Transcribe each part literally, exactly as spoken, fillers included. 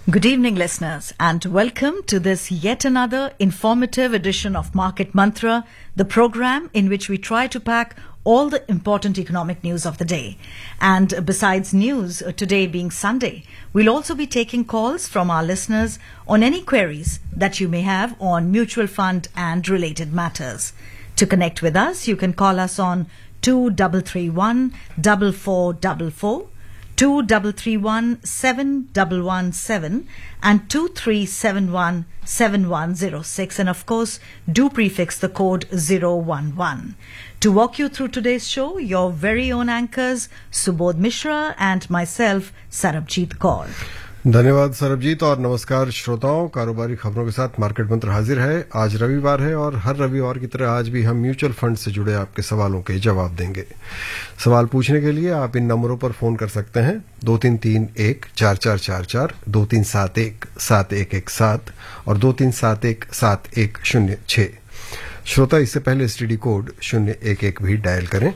Good evening, listeners, and welcome to this yet another informative edition of Market Mantra, the program in which we try to pack all the important economic news of the day. And besides news, today being Sunday, we'll also be taking calls from our listeners on any queries that you may have on mutual fund and related matters. To connect with us, you can call us on two three three one, four four four four, two three three one, seven one one seven and two three seven one, seven one zero six, and of course do prefix the code zero one one. To walk you through today's show, your very own anchors Subodh Mishra and myself Sarabjit Kaur. धन्यवाद सरबजीत और नमस्कार श्रोताओं। कारोबारी खबरों के साथ market मंत्र हाजिर है। आज रविवार है और हर रविवार की तरह आज भी हम म्यूचुअल फंड से जुड़े आपके सवालों के जवाब देंगे। सवाल पूछने के लिए आप इन नंबरों पर फोन कर सकते हैं दो तीन तीन एक चार चार चार चार, दो तीन सात एक सात एक एक सात और दो तीन सात एक सात एक शून्य छह। श्रोता इससे पहले एसटीडी कोड शून्य एक एक भी डायल करें।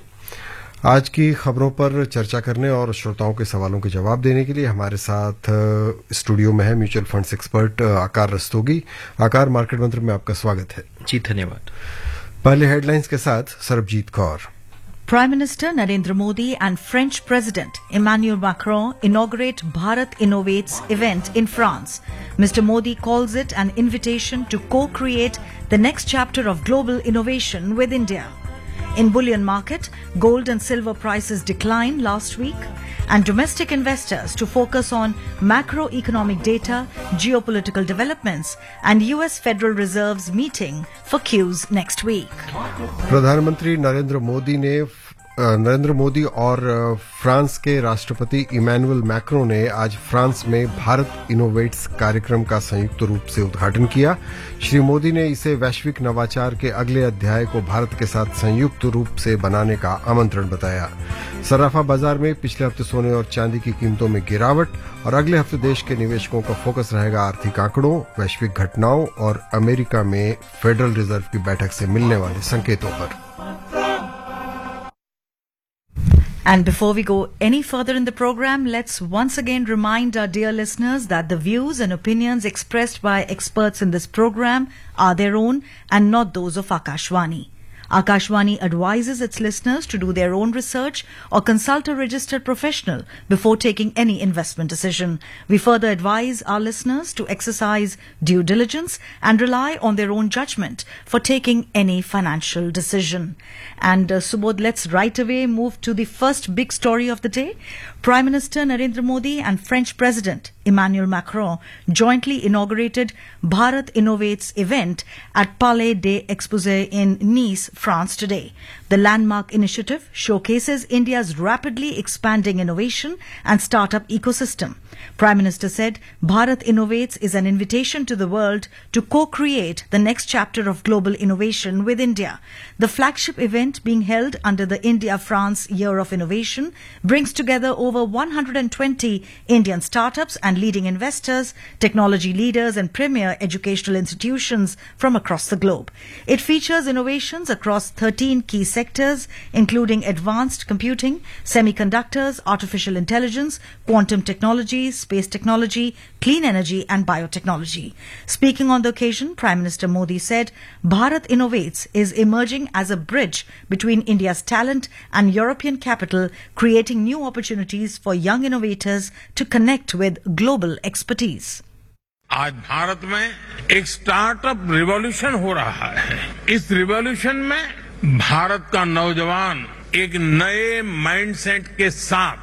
आज की खबरों पर चर्चा करने और श्रोताओं के सवालों के जवाब देने के लिए हमारे साथ स्टूडियो में है म्यूचुअल फंड्स एक्सपर्ट आकार रस्तोगी। आकार, मार्केट मंत्र में आपका स्वागत है। जी धन्यवाद। पहले हेडलाइंस के साथ Sarabjit Kaur. Prime Minister Narendra Modi and French President Emmanuel Macron inaugurate Bharat Innovates event in France. Mister Modi calls it an invitation to co-create the next chapter of global innovation with India. In bullion market, gold and silver prices declined last week, and domestic investors to focus on macroeconomic data, geopolitical developments, and U S Federal Reserve's meeting for Qs next week. प्रधानमंत्री नरेंद्र मोदी ने नरेंद्र मोदी और France के राष्ट्रपति Emmanuel Macron ने आज France में Bharat innovates कार्यक्रम का संयुक्त रूप से उद्घाटन किया। श्री मोदी ने इसे वैश्विक नवाचार के अगले अध्याय को भारत के साथ संयुक्त रूप से बनाने का आमंत्रण बताया। सराफा बाजार में पिछले हफ्ते सोने और चांदी की कीमतों में गिरावट और अगले हफ्ते देश के निवेशकों का फोकस रहेगा आर्थिक आंकड़ों, वैश्विक घटनाओं और अमेरिका में फेडरल रिजर्व की बैठक से मिलने वाले संकेतों पर। And before we go any further in the program, let's once again remind our dear listeners that the views and opinions expressed by experts in this program are their own and not those of Akashvani. Akashvani advises its listeners to do their own research or consult a registered professional before taking any investment decision. We further advise our listeners to exercise due diligence and rely on their own judgment for taking any financial decision. And uh, Subodh, let's right away move to the first big story of the day. Prime Minister Narendra Modi and French President Emmanuel Macron jointly inaugurated Bharat Innovates event at Palais des Exposés in Nice, France today. The landmark initiative showcases India's rapidly expanding innovation and startup ecosystem. Prime Minister said Bharat Innovates is an invitation to the world to co-create the next chapter of global innovation with India. The flagship event being held under the India-France Year of Innovation brings together over one hundred twenty Indian startups and leading investors, technology leaders and premier educational institutions from across the globe. It features innovations across thirteen key sectors, including advanced computing, semiconductors, artificial intelligence, quantum technology, space technology, clean energy and biotechnology. Speaking on the occasion, Prime Minister Modi said, Bharat Innovates is emerging as a bridge between India's talent and European capital, creating new opportunities for young innovators to connect with global expertise. आज भारत में एक startup revolution हो रहा है। इस revolution में भारत का नौजवान एक नए माइंडसेट के साथ